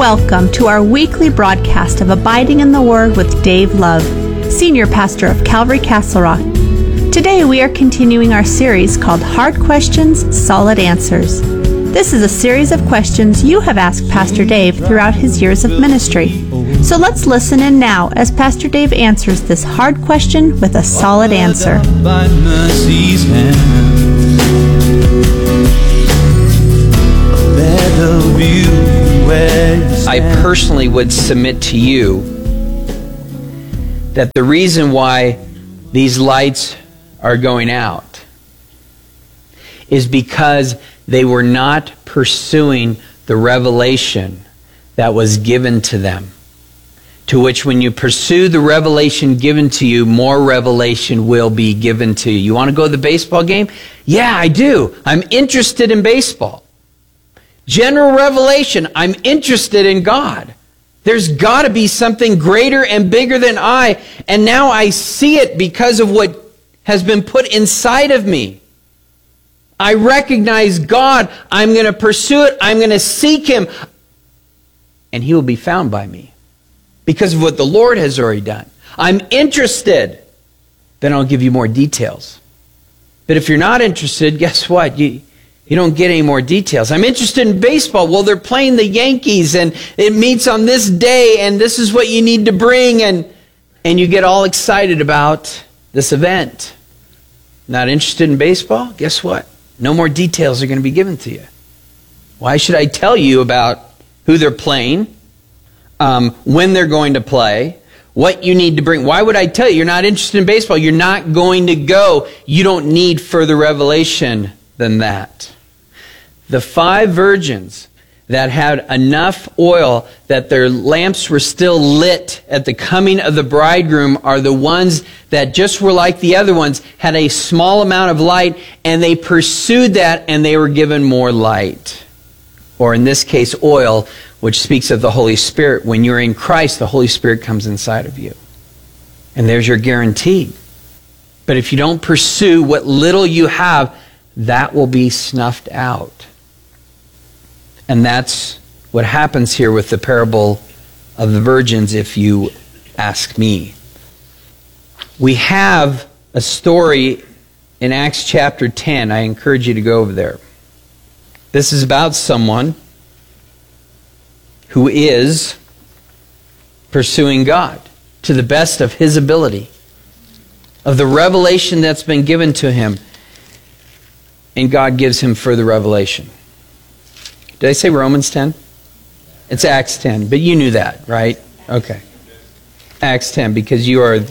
welcome to our weekly broadcast of Abiding in the Word with Dave Love, Senior Pastor of Calvary Castle Rock. Today we are continuing our series called Hard Questions, Solid Answers. This is a series of questions you have asked Pastor Dave throughout his years of ministry. So let's listen in now as Pastor Dave answers this hard question with a solid answer. I personally would submit to you that the reason why these lights are going out is because they were not pursuing the revelation that was given to them. To which when you pursue the revelation given to you, more revelation will be given to you. You want to go to the baseball game? Yeah, I do. I'm interested in baseball. General revelation, I'm interested in God. There's got to be something greater and bigger than I. And now I see it because of what has been put inside of me. I recognize God. I'm going to pursue it. I'm going to seek Him. And He will be found by me because of what the Lord has already done. I'm interested. Then I'll give you more details. But if you're not interested, guess what? You don't get any more details. I'm interested in baseball. Well, they're playing the Yankees, and it meets on this day, and this is what you need to bring, and you get all excited about this event. Not interested in baseball? Guess what? No more details are going to be given to you. Why should I tell you about who they're playing, when they're going to play, what you need to bring? Why would I tell you? You're not interested in baseball. You're not going to go. You don't need further revelation than that. The 5 virgins that had enough oil that their lamps were still lit at the coming of the bridegroom are the ones that just were like the other ones, had a small amount of light, and they pursued that, and they were given more light. Or in this case, oil, which speaks of the Holy Spirit. When you're in Christ, the Holy Spirit comes inside of you. And there's your guarantee. But if you don't pursue what little you have, that will be snuffed out. And that's what happens here with the parable of the virgins, if you ask me. We have a story in Acts chapter 10. I encourage you to go over there. This is about someone who is pursuing God to the best of his ability, of the revelation that's been given to him. And God gives him further revelation. Did I say Romans 10? It's Acts 10, but you knew that, right? Okay. Acts 10, because you are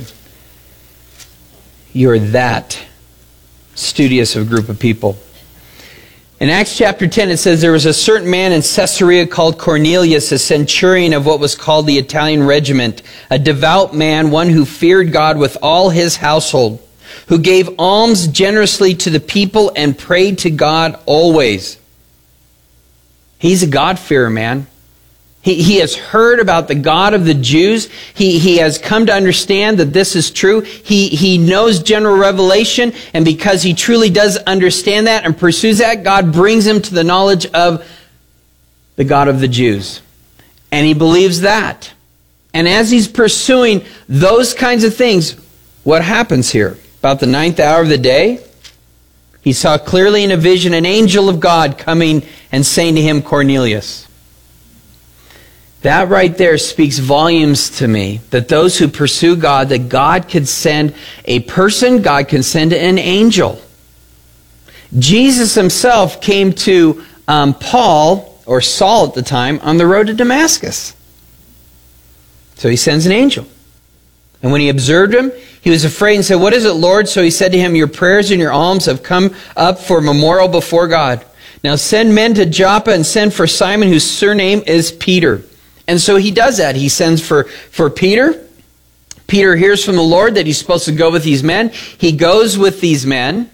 that studious of a group of people. In Acts chapter 10, it says, there was a certain man in Caesarea called Cornelius, a centurion of what was called the Italian regiment, a devout man, one who feared God with all his household, who gave alms generously to the people and prayed to God always. He's a God-fearer man. He has heard about the God of the Jews. He has come to understand that this is true. He knows general revelation, and because he truly does understand that and pursues that, God brings him to the knowledge of the God of the Jews. And he believes that. And as he's pursuing those kinds of things, what happens here? About the 9th hour of the day, he saw clearly in a vision an angel of God coming and saying to him, Cornelius. That right there speaks volumes to me, that those who pursue God, that God could send a person, God can send an angel. Jesus himself came to Paul, or Saul at the time, on the road to Damascus. So he sends an angel. And when he observed him, he was afraid and said, "What is it, Lord?" So he said to him, "Your prayers and your alms have come up for memorial before God. Now send men to Joppa and send for Simon, whose surname is Peter." And so he does that. He sends for Peter. Peter hears from the Lord that he's supposed to go with these men. He goes with these men.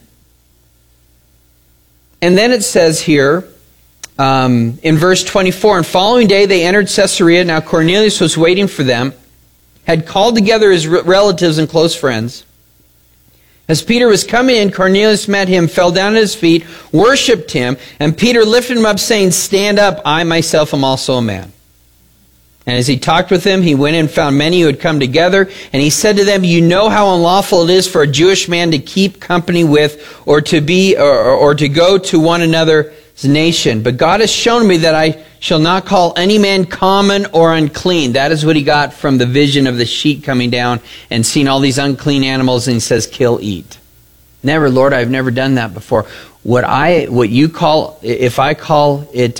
And then it says here, in verse 24, "And following day they entered Caesarea. Now Cornelius was waiting for them, had called together his relatives and close friends. As Peter was coming in, Cornelius met him, fell down at his feet, worshipped him, and Peter lifted him up, saying, 'Stand up, I myself am also a man.' And as he talked with them, he went and found many who had come together. And he said to them, you know how unlawful it is for a Jewish man to keep company with or to go to one another's nation. But God has shown me that I shall not call any man common or unclean. That is what he got from the vision of the sheet coming down and seeing all these unclean animals. And he says, kill, eat. Never, Lord, I've never done that before. What you call, if I call it...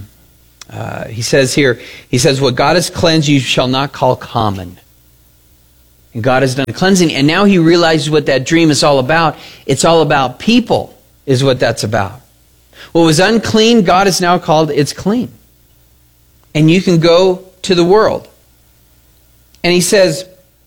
he says, what God has cleansed, you shall not call common. And God has done cleansing. And now he realizes what that dream is all about. It's all about people, is what that's about. What was unclean, God has now called, it's clean. And you can go to the world. And he said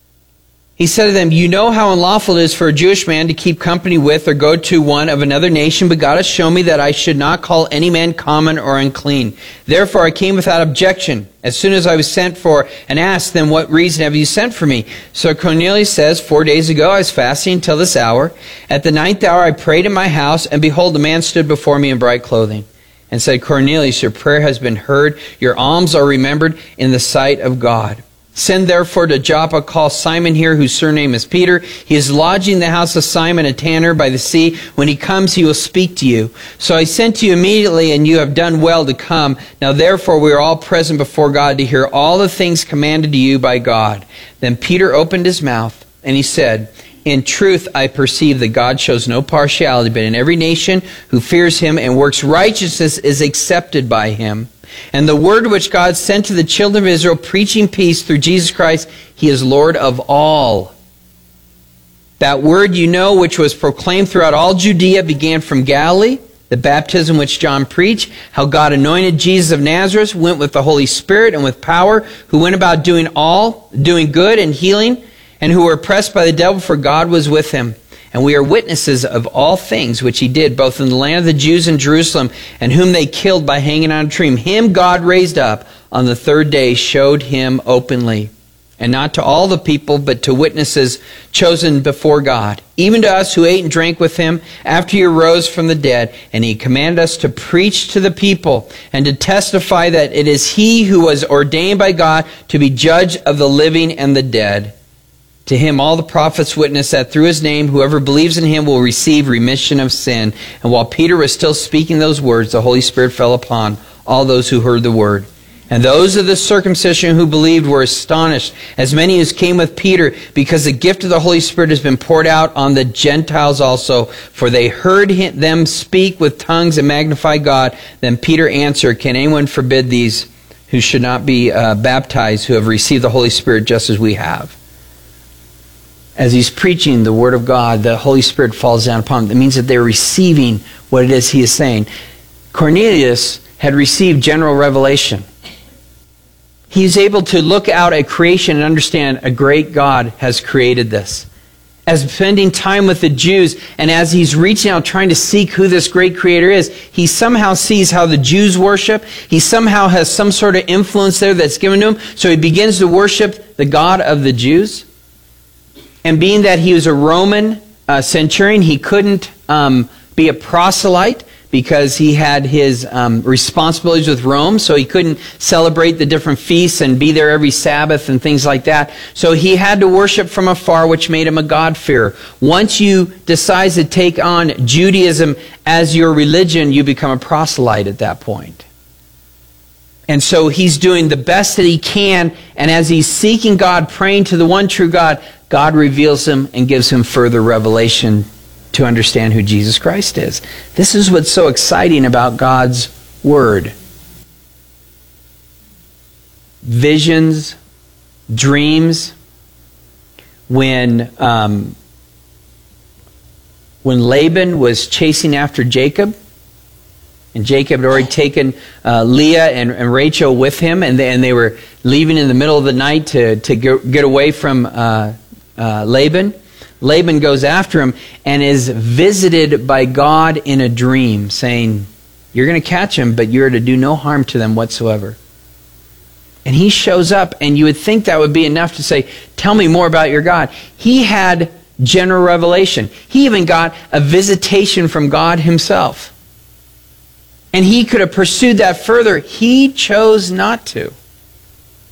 to them, you know how unlawful it is for a Jewish man to keep company with or go to one of another nation, but God has shown me that I should not call any man common or unclean. Therefore I came without objection, as soon as I was sent for, and asked them, what reason have you sent for me? So Cornelius says, 4 days ago I was fasting until this hour. At the 9th hour I prayed in my house, and behold, a man stood before me in bright clothing, and said, Cornelius, your prayer has been heard, your alms are remembered in the sight of God. Send therefore to Joppa, call Simon here, whose surname is Peter. He is lodging in the house of Simon, a tanner by the sea. When he comes, he will speak to you. So I sent to you immediately, and you have done well to come. Now therefore we are all present before God to hear all the things commanded to you by God. Then Peter opened his mouth, and he said, in truth, I perceive that God shows no partiality, but in every nation who fears him and works righteousness is accepted by him. And the word which God sent to the children of Israel, preaching peace through Jesus Christ, he is Lord of all. That word, you know, which was proclaimed throughout all Judea, began from Galilee, the baptism which John preached, how God anointed Jesus of Nazareth, went with the Holy Spirit and with power, who went about doing good and healing, and who were oppressed by the devil, for God was with him. And we are witnesses of all things which he did, both in the land of the Jews and Jerusalem, and whom they killed by hanging on a tree. Him God raised up on the 3rd day, showed him openly. And not to all the people, but to witnesses chosen before God, even to us who ate and drank with him after he arose from the dead. And he commanded us to preach to the people and to testify that it is he who was ordained by God to be judge of the living and the dead. To him all the prophets witness that through his name whoever believes in him will receive remission of sin. And while Peter was still speaking those words, the Holy Spirit fell upon all those who heard the word. And those of the circumcision who believed were astonished, as many as came with Peter, because the gift of the Holy Spirit has been poured out on the Gentiles also. For they heard them speak with tongues and magnify God. Then Peter answered, can anyone forbid these who should not be baptized, who have received the Holy Spirit just as we have? As he's preaching the Word of God, the Holy Spirit falls down upon them. It means that they're receiving what it is he is saying. Cornelius had received general revelation. He's able to look out at creation and understand a great God has created this. As spending time with the Jews, and as he's reaching out trying to seek who this great creator is, he somehow sees how the Jews worship. He somehow has some sort of influence there that's given to him. So he begins to worship the God of the Jews. And being that he was a Roman centurion, he couldn't be a proselyte because he had his responsibilities with Rome, so he couldn't celebrate the different feasts and be there every Sabbath and things like that. So he had to worship from afar, which made him a God-fearer. Once you decide to take on Judaism as your religion, you become a proselyte at that point. And so he's doing the best that he can, and as he's seeking God, praying to the one true God, God reveals him and gives him further revelation to understand who Jesus Christ is. This is what's so exciting about God's Word. Visions, dreams. When Laban was chasing after Jacob, and Jacob had already taken Leah and Rachel with him, and they were leaving in the middle of the night to get away from Laban. Laban goes after him and is visited by God in a dream, saying, you're going to catch him, but you're to do no harm to them whatsoever. And he shows up, and you would think that would be enough to say, tell me more about your God. He had general revelation. He even got a visitation from God himself. And he could have pursued that further. He chose not to.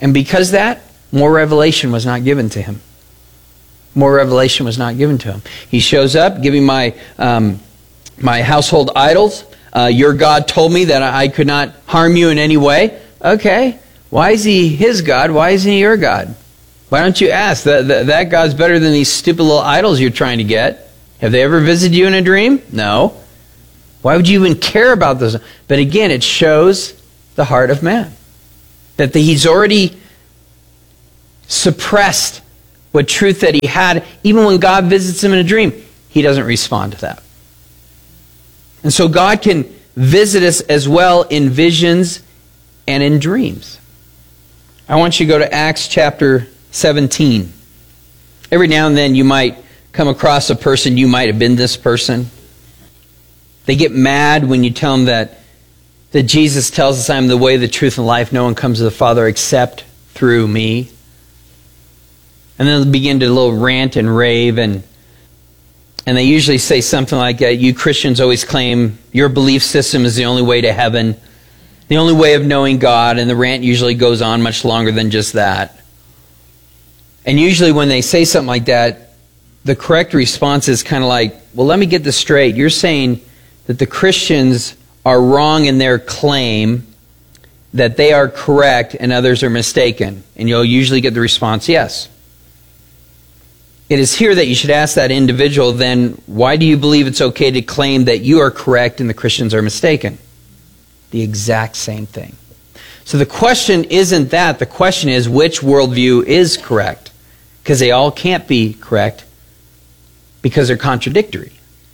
And because of that, more revelation was not given to him. More revelation was not given to him. He shows up, giving my household idols. Your God told me that I could not harm you in any way. Okay, why is he his God? Why isn't he your God? Why don't you ask? That God's better than these stupid little idols you're trying to get. Have they ever visited you in a dream? No. Why would you even care about those? But again, it shows the heart of man. That he's already suppressed what truth that he had. Even when God visits him in a dream, he doesn't respond to that. And so God can visit us as well in visions and in dreams. I want you to go to Acts chapter 17. Every now and then you might come across a person, you might have been this person. They get mad when you tell them that Jesus tells us, I am the way, the truth, and life. No one comes to the Father except through me. And then they'll begin to little rant and rave, and they usually say something like, you Christians always claim your belief system is the only way to heaven, the only way of knowing God, and the rant usually goes on much longer than just that. And usually when they say something like that, the correct response is kind of like, well, let me get this straight. You're saying that the Christians are wrong in their claim, that they are correct and others are mistaken. And you'll usually get the response, yes. It is here that you should ask that individual, then, why do you believe it's okay to claim that you are correct and the Christians are mistaken? The exact same thing. So the question isn't that. The question is, which worldview is correct? Because they all can't be correct because they're contradictory.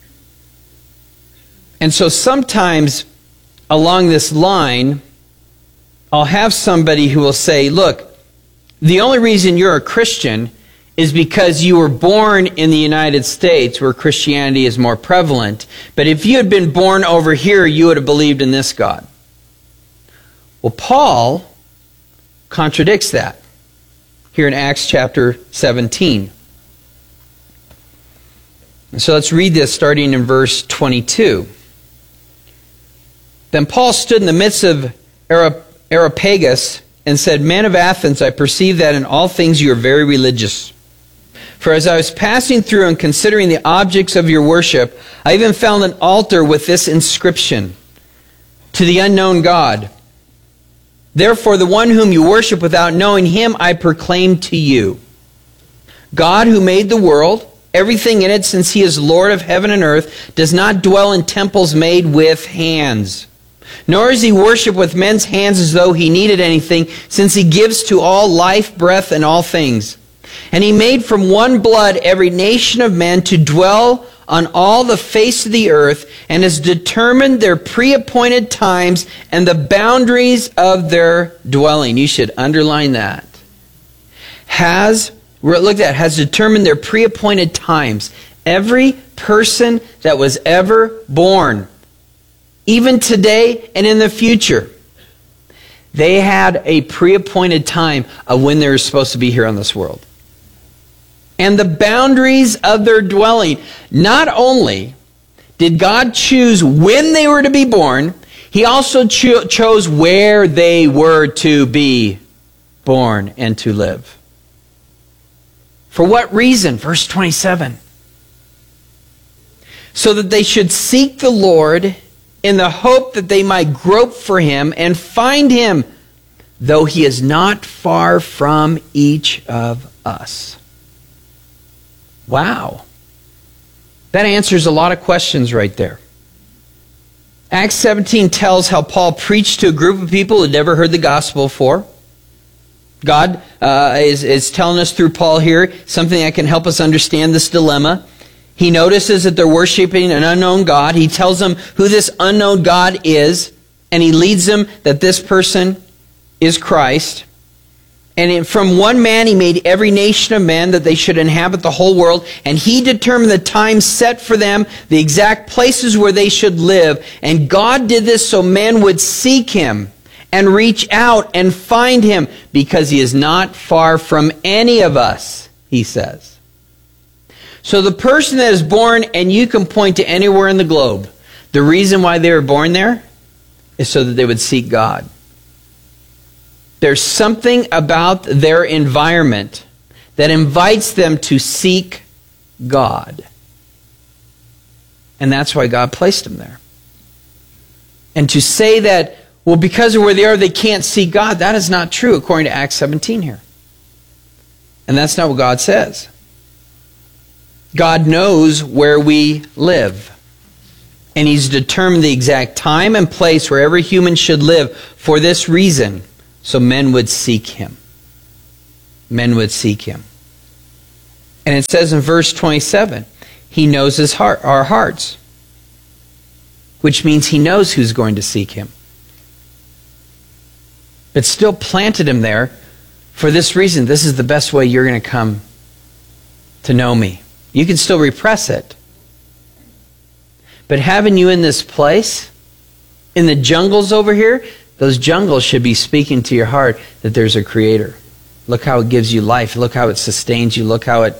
And so sometimes along this line, I'll have somebody who will say, look, the only reason you're a Christian is because you were born in the United States where Christianity is more prevalent. But if you had been born over here, you would have believed in this God. Well, Paul contradicts that here in Acts chapter 17. So let's read this starting in verse 22. Then Paul stood in the midst of Areopagus and said, Men of Athens, I perceive that in all things you are very religious. For as I was passing through and considering the objects of your worship, I even found an altar with this inscription, To the unknown God. Therefore, the one whom you worship without knowing him, I proclaim to you. God who made the world, everything in it, since he is Lord of heaven and earth, does not dwell in temples made with hands. Nor is he worshipped with men's hands as though he needed anything, since he gives to all life, breath, and all things. And he made from one blood every nation of men to dwell on all the face of the earth, and has determined their pre-appointed times and the boundaries of their dwelling. You should underline that. Has determined their pre-appointed times. Every person that was ever born, even today and in the future, they had a pre-appointed time of when they were supposed to be here on this world. And the boundaries of their dwelling. Not only did God choose when they were to be born, he also chose where they were to be born and to live. For what reason? Verse 27. So that they should seek the Lord in the hope that they might grope for him and find him, though he is not far from each of us. Wow. That answers a lot of questions right there. Acts 17 tells how Paul preached to a group of people who had never heard the gospel before. God is telling us through Paul here something that can help us understand this dilemma. He notices that they're worshiping an unknown God. He tells them who this unknown God is, and he leads them that this person is Christ. And from one man he made every nation of men that they should inhabit the whole world. And he determined the time set for them, the exact places where they should live. And God did this so men would seek him and reach out and find him, because he is not far from any of us, he says. So the person that is born, and you can point to anywhere in the globe, the reason why they were born there is so that they would seek God. There's something about their environment that invites them to seek God. And that's why God placed them there. And to say that, well, because of where they are, they can't see God, that is not true according to Acts 17 here. And that's not what God says. God knows where we live. And He's determined the exact time and place where every human should live for this reason, so men would seek Him. Men would seek Him. And it says in verse 27, He knows our hearts, which means He knows who's going to seek Him. But still planted him there for this reason. This is the best way you're going to come to know me. You can still repress it. But having you in this place, in the jungles over here, those jungles should be speaking to your heart that there's a Creator. Look how it gives you life. Look how it sustains you. Look how it...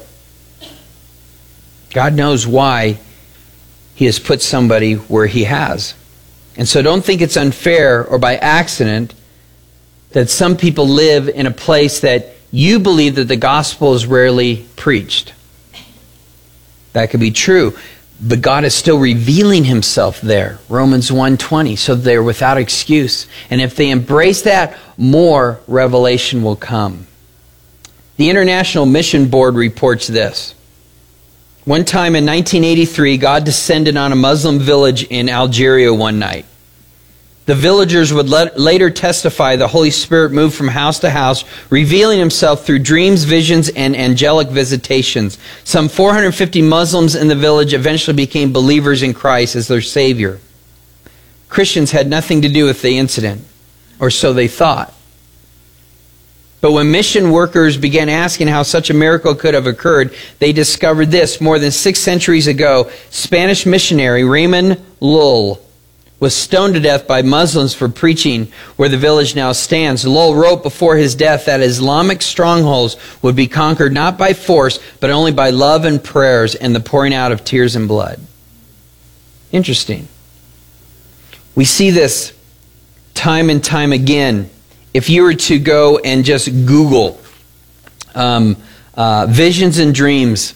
God knows why He has put somebody where He has. And so don't think it's unfair or by accident that some people live in a place that you believe that the gospel is rarely preached. That could be true. But God is still revealing Himself there. Romans 1:20. So they're without excuse. And if they embrace that, more revelation will come. The International Mission Board reports this. One time in 1983, God descended on a Muslim village in Algeria one night. The villagers would later testify the Holy Spirit moved from house to house, revealing Himself through dreams, visions, and angelic visitations. Some 450 Muslims in the village eventually became believers in Christ as their Savior. Christians had nothing to do with the incident, or so they thought. But when mission workers began asking how such a miracle could have occurred, they discovered this. More than 6 centuries ago, Spanish missionary Raymond Lull was stoned to death by Muslims for preaching where the village now stands. Lull wrote before his death that Islamic strongholds would be conquered not by force, but only by love and prayers and the pouring out of tears and blood. Interesting. We see this time and time again. If you were to go and just Google visions and dreams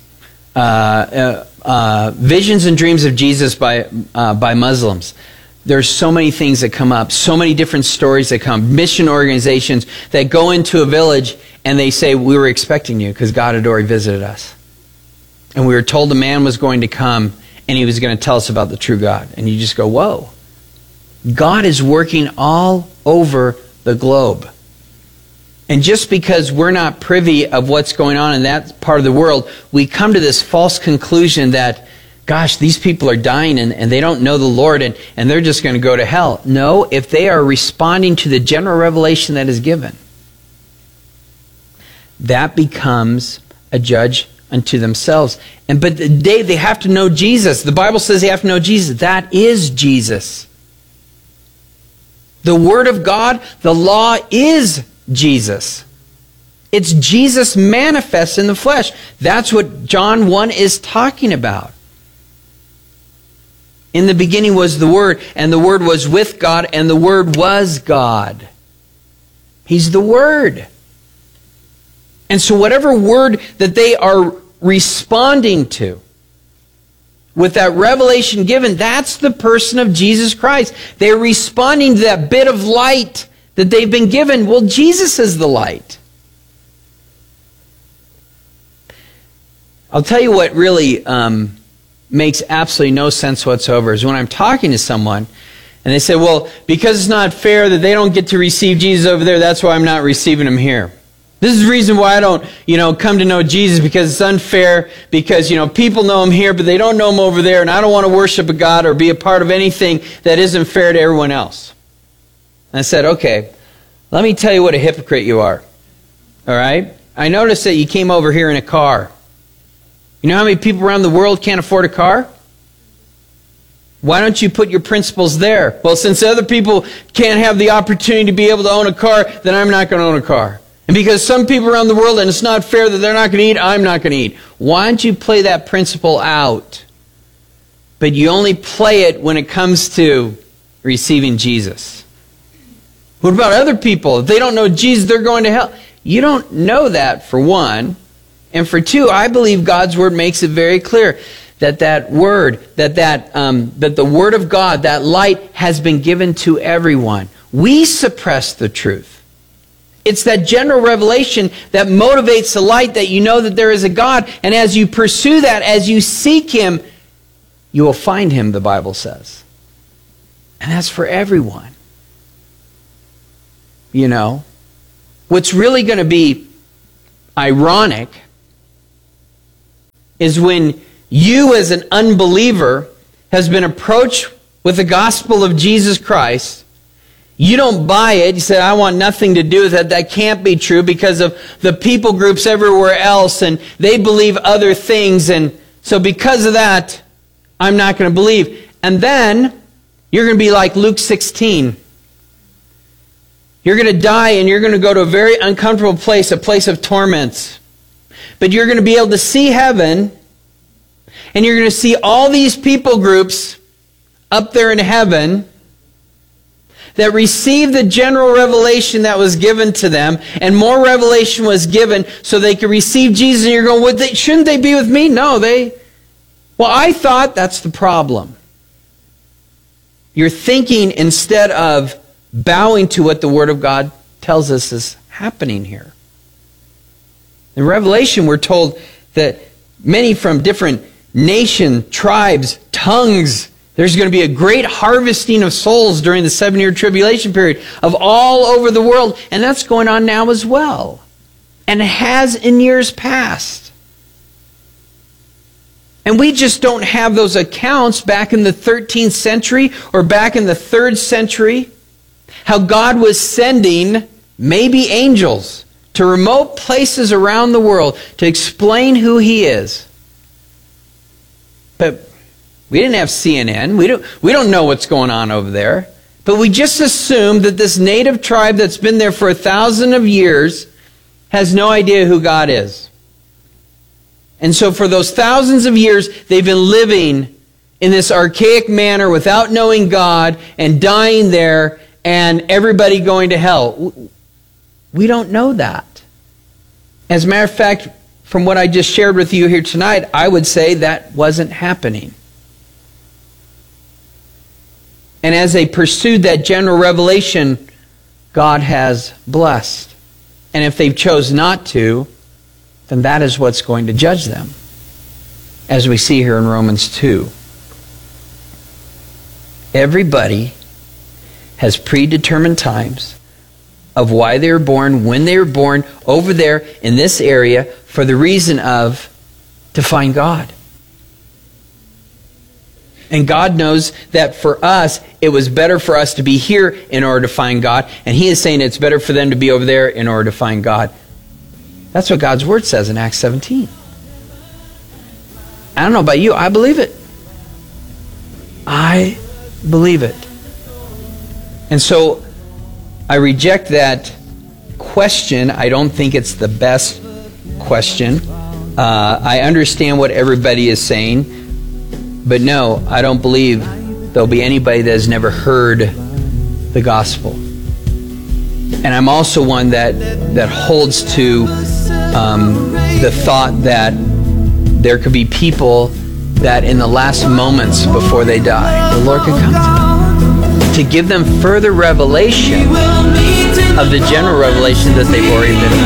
of Jesus by Muslims, there's so many things that come up, so many different stories that come. Mission organizations that go into a village and they say, we were expecting you because God had already visited us. And we were told a man was going to come and he was going to tell us about the true God. And you just go, whoa. God is working all over the globe. And just because we're not privy of what's going on in that part of the world, we come to this false conclusion that, gosh, these people are dying and they don't know the Lord and they're just going to go to hell. No, if they are responding to the general revelation that is given, that becomes a judge unto themselves. But they have to know Jesus. The Bible says they have to know Jesus. That is Jesus. The Word of God, the law is Jesus. It's Jesus manifest in the flesh. That's what John 1 is talking about. In the beginning was the Word, and the Word was with God, and the Word was God. He's the Word. And so whatever word that they are responding to, with that revelation given, that's the person of Jesus Christ. They're responding to that bit of light that they've been given. Well, Jesus is the light. I'll tell you what really makes absolutely no sense whatsoever is when I'm talking to someone and they say, well, because it's not fair that they don't get to receive Jesus over there, that's why I'm not receiving him here. This is the reason why I don't, come to know Jesus, because it's unfair, because, people know him here, but they don't know him over there, and I don't want to worship a God or be a part of anything that isn't fair to everyone else. And I said, okay, let me tell you what a hypocrite you are. All right? I noticed that you came over here in a car. You know how many people around the world can't afford a car? Why don't you put your principles there? Well, since other people can't have the opportunity to be able to own a car, then I'm not going to own a car. And because some people around the world, and it's not fair that they're not going to eat, I'm not going to eat. Why don't you play that principle out? But you only play it when it comes to receiving Jesus. What about other people? If they don't know Jesus, they're going to hell. You don't know that, for one. And for two, I believe God's Word makes it very clear that the Word of God, that light, has been given to everyone. We suppress the truth. It's that general revelation that motivates the light, that you know that there is a God. And as you pursue that, as you seek Him, you will find Him, the Bible says. And that's for everyone. You know, what's really going to be ironic is when you, as an unbeliever, has been approached with the gospel of Jesus Christ. You don't buy it. You say, I want nothing to do with it. That can't be true because of the people groups everywhere else, and they believe other things, and so because of that, I'm not going to believe. And then you're going to be like Luke 16. You're going to die, and you're going to go to a very uncomfortable place, a place of torments. But you're going to be able to see heaven, and you're going to see all these people groups up there in heaven that received the general revelation that was given to them, and more revelation was given so they could receive Jesus. And you're going, shouldn't they be with me? No, well, I thought. That's the problem. You're thinking instead of bowing to what the Word of God tells us is happening here. In Revelation, we're told that many from different nation, tribes, tongues, there's going to be a great harvesting of souls during the 7-year tribulation period of all over the world. And that's going on now as well. And it has in years past. And we just don't have those accounts back in the 13th century or back in the 3rd century. How God was sending maybe angels to remote places around the world to explain who He is. But we didn't have CNN. We don't know what's going on over there. But we just assume that this native tribe that's been there for 1,000 years has no idea who God is. And so for those thousands of years, they've been living in this archaic manner without knowing God and dying there and everybody going to hell. We don't know that. As a matter of fact, from what I just shared with you here tonight, I would say that wasn't happening. And as they pursued that general revelation, God has blessed. And if they've chose not to, then that is what's going to judge them, as we see here in Romans 2. Everybody has predetermined times of why they were born, when they were born, over there in this area, for the reason of to find God. And God knows that for us, it was better for us to be here in order to find God. And He is saying it's better for them to be over there in order to find God. That's what God's Word says in Acts 17. I don't know about you, I believe it. I believe it. And so I reject that question. I don't think it's the best question. I understand what everybody is saying. But no, I don't believe there'll be anybody that has never heard the gospel. And I'm also one that holds to the thought that there could be people that in the last moments before they die, the Lord could come to give them further revelation of the general revelation that they've already been